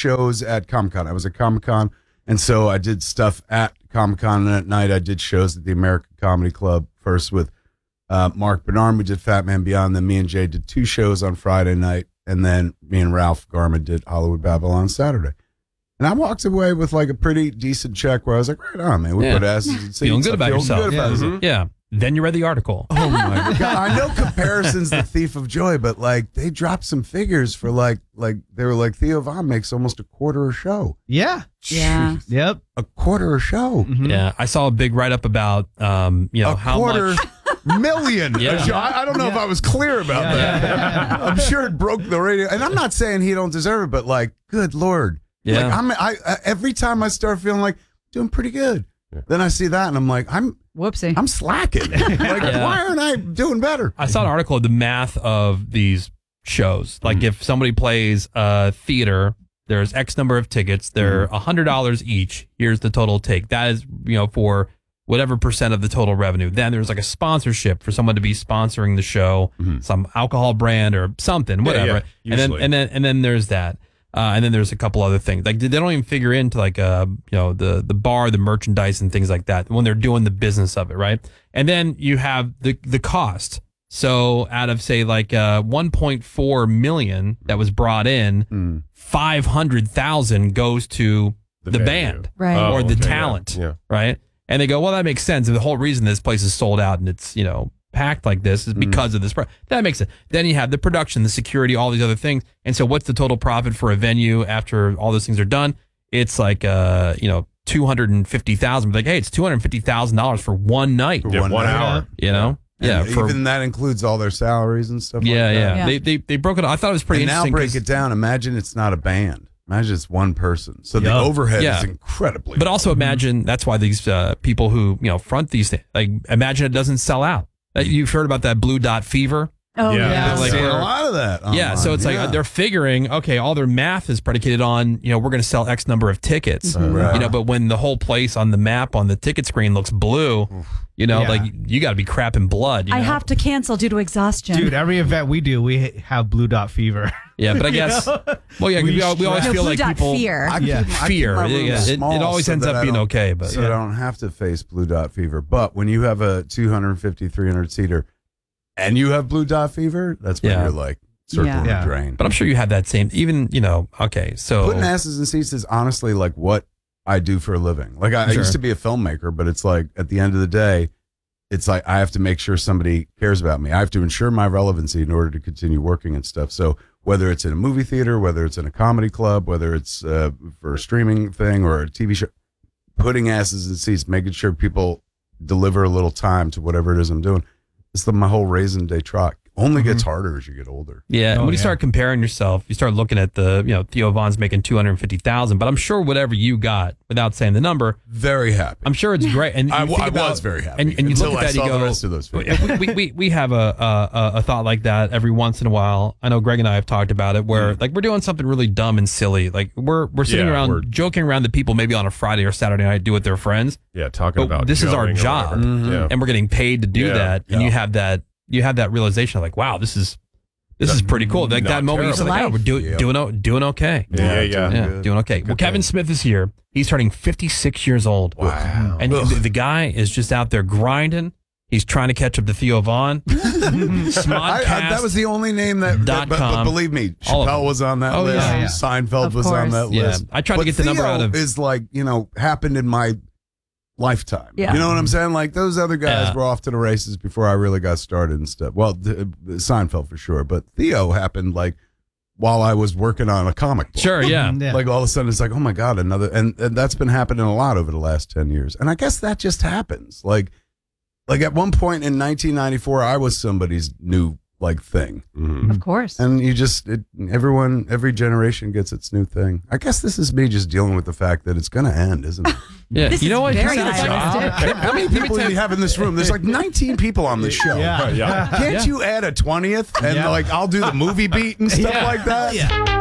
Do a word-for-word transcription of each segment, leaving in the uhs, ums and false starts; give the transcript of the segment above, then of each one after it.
shows at Comic-Con. I was at Comic-Con, and so I did stuff at Comic-Con, and at night I did shows at the American Comedy Club, first with uh, Mark Bernard. We did Fat Man Beyond, then me and Jay did two shows on Friday night, and then me and Ralph Garman did Hollywood Babylon Saturday. And I walked away with like a pretty decent check where I was like, right on, man. We yeah. put asses in seats. Feeling good about feel yourself. Good about yeah. mm-hmm. yeah. Then you read the article. Oh my God. I know comparison's the thief of joy, but like they dropped some figures for like, like they were like Theo Von makes almost a quarter a show. Yeah. Yeah. Yep. A quarter a show. Mm-hmm. Yeah. I saw a big write up about, um, you know, a how quarter much. million. Yeah. I, I don't know yeah. if I was clear about yeah, that. Yeah, yeah, yeah. I'm sure it broke the radio. And I'm not saying he don't deserve it, but like, good Lord. Yeah. Like I'm, I, I, every time I start feeling like doing pretty good, yeah. then I see that and I'm like, I'm, whoopsie, I'm slacking. Like, yeah. why aren't I doing better? I saw an article of the math of these shows. Like mm. if somebody plays a theater, there's X number of tickets. They're a hundred dollars each. Here's the total take. That is, you know, for whatever percent of the total revenue. Then there's like a sponsorship for someone to be sponsoring the show, mm-hmm. some alcohol brand or something, whatever. Yeah, yeah, and then and then and then there's that. Uh, and then there's a couple other things. Like they don't even figure into like uh you know the the bar, the merchandise, and things like that when they're doing the business of it, right? And then you have the the cost. So out of say like uh one point four million that was brought in, mm. five hundred thousand goes to the, the band, right, or oh, the okay, talent, yeah. Yeah. right? And they go, well, that makes sense. And the whole reason this place is sold out and it's you know. packed like this is because mm. of this. That makes it. Then you have the production, the security, all these other things. And so what's the total profit for a venue after all those things are done? It's like, uh, you know, two hundred fifty thousand dollars. Like, hey, it's two hundred fifty thousand dollars for one night. For one, one hour. You know? And yeah. even for, that includes all their salaries and stuff yeah, like that. yeah. Yeah. They, they, they broke it. I thought it was pretty and interesting. Now break it down. Imagine it's not a band. Imagine it's one person. So the Yep. overhead Yeah. is incredibly But also low. imagine, that's why these uh, people who, you know, front these things, like imagine it doesn't sell out. You've heard about that blue dot fever? Oh, Yeah. yeah. I've like seen we're- a lot of that. Yeah, online. so it's like Yeah. uh, they're figuring, okay, all their math is predicated on, you know, we're going to sell X number of tickets, Mm-hmm. Right. you know, but when the whole place on the map on the ticket screen looks blue, you know, Yeah. like you got to be crapping blood. You I know? have to cancel due to exhaustion. Dude, every event we do, we have blue dot fever. Yeah, but I You guess, know? well, yeah, we, We we always no, feel blue like dot people fear. I Yeah. keep, I fear. keep my room Yeah, it- it small always so ends that up I being don't- okay, but- so Yeah. I don't have to face blue dot fever. But when you have a two fifty, three hundred seater and you have blue dot fever, that's when Yeah. you're like circling Yeah. the Yeah. drain. But I'm sure you have that same, even, you know, okay, so. Putting asses in seats is honestly like what I do for a living. Like I, I Sure. used to be a filmmaker, but it's like at the end of the day, it's like I have to make sure somebody cares about me. I have to ensure my relevancy in order to continue working and stuff. So whether it's in a movie theater, whether it's in a comedy club, whether it's uh, for a streaming thing or a T V show, putting asses in seats, making sure people deliver a little time to whatever it is I'm doing. It's the, my whole raisin day trot. Only gets harder as you get older. Yeah, and Oh, when you yeah. start comparing yourself, you start looking at the, you know, Theo Von's making two hundred fifty thousand, but I'm sure whatever you got, without saying the number, Very happy. I'm sure it's great. And I, you w- think I about- was very happy And, and you until look at I that, saw you go, the rest of those we, figures. we, we, we have a, a a thought like that every once in a while. I know Greg and I have talked about it, where like we're doing something really dumb and silly. Like we're we're sitting Yeah, around we're- joking around that people maybe on a Friday or Saturday night do with their friends. Yeah, talking But about this is our gelling or job, whatever. Mhm. Yeah. and we're getting paid to do Yeah, that. And yeah. you have that you have that realization of like, wow, this is this is pretty cool. Like Not that moment, you're terrible. like, yeah, we're doing Yep. doing o- doing okay. Yeah, yeah. doing Yeah, good. doing okay. Well, Good Kevin thing. Smith is here. He's turning fifty-six years old. Wow. And the, the guy is just out there grinding. He's trying to catch up to Theo Von. Smodcast. I, I, that was the only name that, Dot that but, but com. believe me, All of them. Chappelle was on that Oh, list. yeah, yeah. Seinfeld Of was on course. that Yeah, list. I tried to But get the number Theo out of- is like, you know, happened in my lifetime. Yeah. You know what I'm saying? Like those other guys Yeah. were off to the races before I really got started and stuff. Well, th- Seinfeld for sure, but Theo happened like while I was working on a comic book. Sure, yeah. Yeah. Like all of a sudden it's like, oh my God, another, and, and that's been happening a lot over the last ten years. And I guess that just happens. Like, like at one point in nineteen ninety-four, I was somebody's new like thing. Mhm. Of course. And you just, it, everyone, every generation gets its new thing. I guess this is me just dealing with the fact that it's going to end, isn't it? Yeah. This you know is what? very He's got a job. idealistic. How many people do you have in this room? There's like nineteen people on this show. Yeah. Yeah. Can't Yeah. you add a twentieth and Yeah. like I'll do the movie beat and stuff Yeah. like that?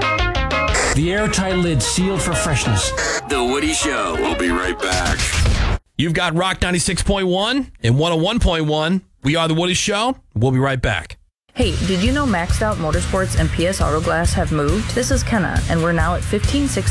Yeah. The airtight lid sealed for freshness. The Woody Show. We'll be right back. You've got Rock ninety-six point one and one oh one point one. We are The Woody Show. We'll be right back. Hey, did you know Maxed Out Motorsports and P S Auto Glass have moved? This is Kenna, and we're now at fifteen sixty